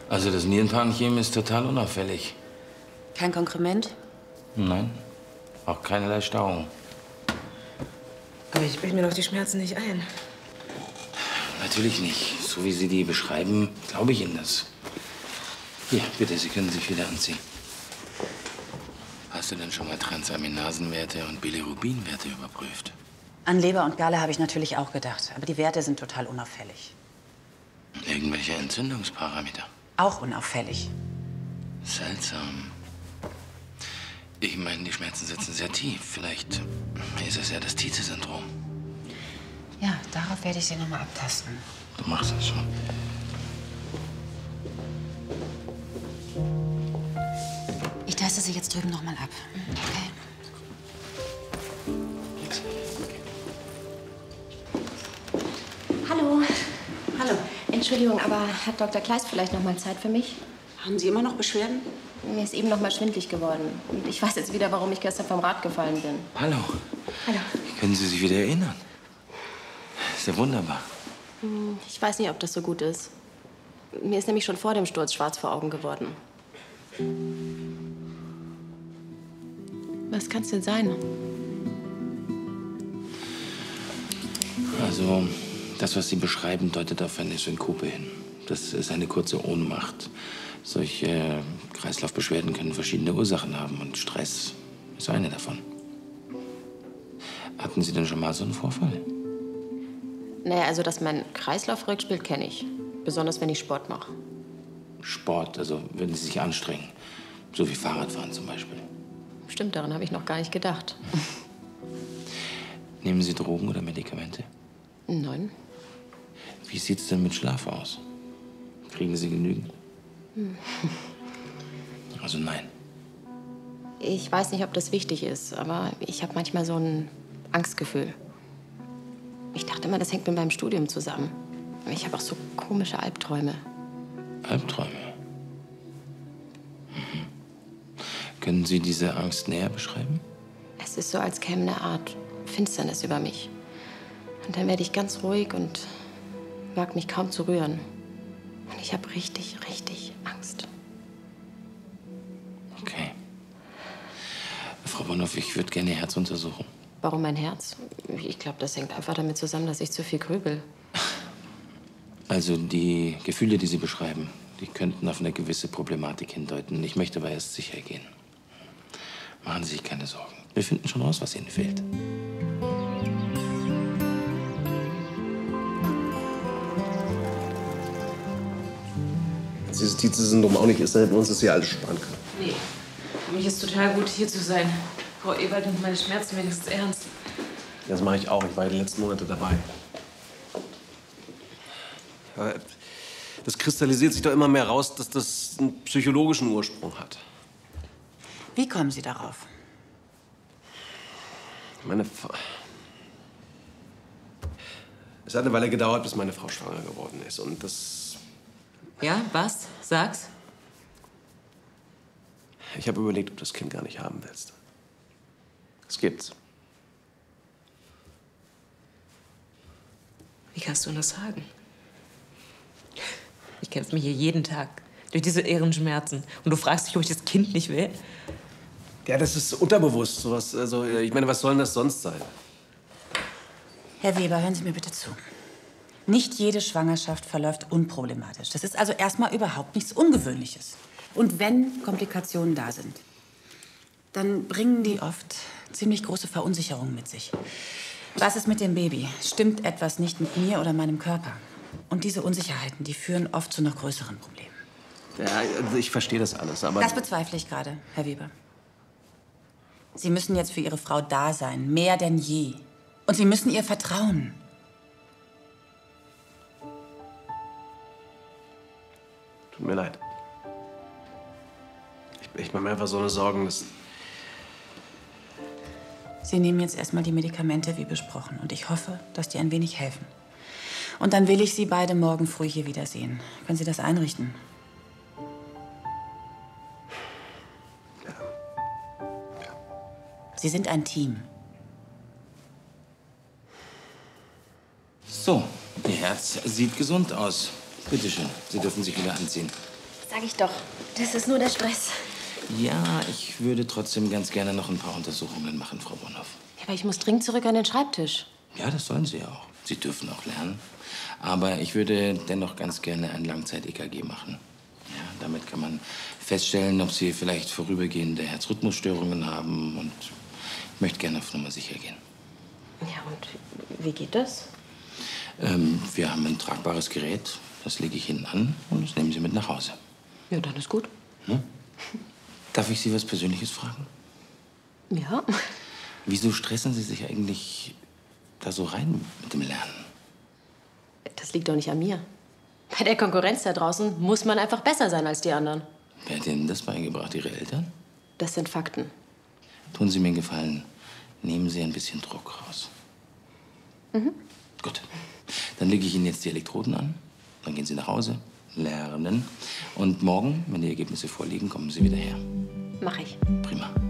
Also das Nierenparenchem ist total unauffällig. Kein Konkrement? Nein, auch keinerlei Stauung. Aber ich bilde mir doch die Schmerzen nicht ein. Natürlich nicht. So wie Sie die beschreiben, glaube ich Ihnen das. Hier, bitte, Sie können sich wieder anziehen. Hast du denn schon mal Transaminasenwerte und Bilirubinwerte überprüft? An Leber und Galle habe ich natürlich auch gedacht. Aber die Werte sind total unauffällig. Irgendwelche Entzündungsparameter? Auch unauffällig. Seltsam. Ich meine, die Schmerzen sitzen sehr tief. Vielleicht ist es ja das Tietze-Syndrom. Ja, darauf werde ich Sie noch mal abtasten. Du machst das schon. Ich taste Sie jetzt drüben noch mal ab. Okay. Hallo. Hallo. Entschuldigung, aber hat Dr. Kleist vielleicht noch mal Zeit für mich? Haben Sie immer noch Beschwerden? Mir ist eben noch mal schwindelig geworden. Und ich weiß jetzt wieder, warum ich gestern vom Rad gefallen bin. Hallo. Hallo. Können Sie sich wieder erinnern? Ist ja wunderbar. Ich weiß nicht, ob das so gut ist. Mir ist nämlich schon vor dem Sturz schwarz vor Augen geworden. Was kann's denn sein? Also, das, was Sie beschreiben, deutet auf eine Synkope hin. Das ist eine kurze Ohnmacht. Solche Kreislaufbeschwerden können verschiedene Ursachen haben und Stress ist eine davon. Hatten Sie denn schon mal so einen Vorfall? Naja, also, dass mein Kreislauf verrückt spielt, kenne ich. Besonders, wenn ich Sport mache. Sport, also wenn Sie sich anstrengen. So wie Fahrradfahren zum Beispiel. Stimmt, daran habe ich noch gar nicht gedacht. Nehmen Sie Drogen oder Medikamente? Nein. Wie sieht's denn mit Schlaf aus? Kriegen Sie genügend? Also nein. Ich weiß nicht, ob das wichtig ist, aber ich habe manchmal so ein Angstgefühl. Ich dachte immer, das hängt mit meinem Studium zusammen. Ich habe auch so komische Albträume. Albträume? Können Sie diese Angst näher beschreiben? Es ist so, als käme eine Art Finsternis über mich. Und dann werde ich ganz ruhig und mag mich kaum zu rühren. Und ich habe richtig, richtig Angst. Okay. Frau Bonhoff, ich würde gerne Ihr Herz untersuchen. Warum mein Herz? Ich glaube, das hängt einfach damit zusammen, dass ich zu viel grübel. Also die Gefühle, die Sie beschreiben, die könnten auf eine gewisse Problematik hindeuten. Ich möchte aber erst sicher gehen. Machen Sie sich keine Sorgen. Wir finden schon raus, was Ihnen fehlt. Wenn dieses Tietze-Syndrom auch nicht ist, dann hätten wir uns das hier alles sparen können. Nee. Für mich ist total gut, hier zu sein. Frau Ewald nimmt meine Schmerzen wenigstens ernst. Das mache ich auch. Ich war ja die letzten Monate dabei. Aber das kristallisiert sich doch immer mehr raus, dass das einen psychologischen Ursprung hat. Wie kommen Sie darauf? Es hat eine Weile gedauert, bis meine Frau schwanger geworden ist. Und das... Ja, was? Sag's. Ich habe überlegt, ob du das Kind gar nicht haben willst. Es gibt's. Wie kannst du das sagen? Ich kämpfe mich hier jeden Tag durch diese irren Schmerzen. Und du fragst dich, ob ich das Kind nicht will? Ja, das ist unterbewusst. Sowas, also, ich meine, was soll denn das sonst sein? Herr Weber, hören Sie mir bitte zu. Nicht jede Schwangerschaft verläuft unproblematisch. Das ist also erstmal überhaupt nichts Ungewöhnliches. Und wenn Komplikationen da sind, dann bringen die oft ziemlich große Verunsicherung mit sich. Was ist mit dem Baby? Stimmt etwas nicht mit mir oder meinem Körper? Und diese Unsicherheiten, die führen oft zu noch größeren Problemen. Ja, also ich verstehe das alles, aber... Das bezweifle ich gerade, Herr Weber. Sie müssen jetzt für Ihre Frau da sein, mehr denn je. Und Sie müssen ihr vertrauen. Tut mir leid. Ich mache mir einfach so eine Sorgen, dass... Sie nehmen jetzt erstmal die Medikamente, wie besprochen. Und ich hoffe, dass die ein wenig helfen. Und dann will ich Sie beide morgen früh hier wiedersehen. Können Sie das einrichten? Ja. Sie sind ein Team. So, Ihr Herz sieht gesund aus. Bitte schön, Sie dürfen sich wieder anziehen. Sag ich doch, das ist nur der Stress. Ja, ich würde trotzdem ganz gerne noch ein paar Untersuchungen machen, Frau Bonhoff. Ja, aber ich muss dringend zurück an den Schreibtisch. Ja, das sollen Sie auch. Sie dürfen auch lernen. Aber ich würde dennoch ganz gerne ein Langzeit-EKG machen. Ja, damit kann man feststellen, ob Sie vielleicht vorübergehende Herzrhythmusstörungen haben. Und ich möchte gerne auf Nummer sicher gehen. Ja, und wie geht das? Wir haben ein tragbares Gerät. Das lege ich Ihnen an und das nehmen Sie mit nach Hause. Ja, dann ist gut. Hm? Darf ich Sie was Persönliches fragen? Ja. Wieso stressen Sie sich eigentlich da so rein mit dem Lernen? Das liegt doch nicht an mir. Bei der Konkurrenz da draußen muss man einfach besser sein als die anderen. Wer hat Ihnen das beigebracht? Ihre Eltern? Das sind Fakten. Tun Sie mir einen Gefallen. Nehmen Sie ein bisschen Druck raus. Mhm. Gut. Dann lege ich Ihnen jetzt die Elektroden an. Dann gehen Sie nach Hause, lernen. Und morgen, wenn die Ergebnisse vorliegen, kommen Sie wieder her. Mach ich. Prima.